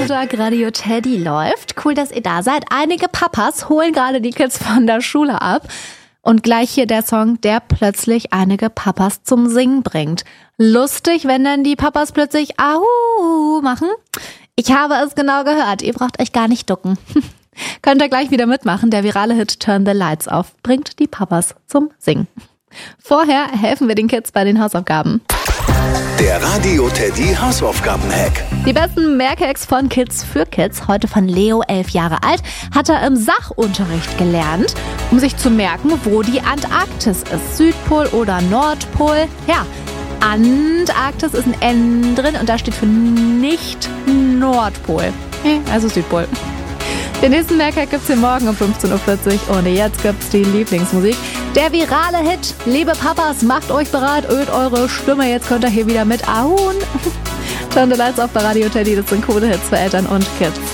Elternsprechtag, Radio Teddy läuft. Cool, dass ihr da seid. Einige Papas holen gerade die Kids von der Schule ab. Und gleich hier der Song, der plötzlich einige Papas zum Singen bringt. Lustig, wenn dann die Papas plötzlich Au machen. Ich habe es genau gehört. Ihr braucht euch gar nicht ducken. Könnt ihr gleich wieder mitmachen. Der virale Hit Turn the Lights Off bringt die Papas zum Singen. Vorher helfen wir den Kids bei den Hausaufgaben. Der Radio Teddy Hausaufgaben-Hack. Die besten Merkhacks von Kids für Kids. Heute von Leo, 11 Jahre alt, hat er im Sachunterricht gelernt, um sich zu merken, wo die Antarktis ist. Südpol oder Nordpol. Ja, Antarktis ist ein N drin und da steht für nicht Nordpol. Also Südpol. Den nächsten Merkhack gibt's hier morgen um 15.40 Uhr und jetzt gibt's die Lieblingsmusik. Der virale Hit. Liebe Papas, macht euch bereit, ölt eure Stimme. Jetzt könnt ihr hier wieder mit Ahun. Turn the Lights Off bei Radio Teddy. Das sind coole Hits für Eltern und Kids.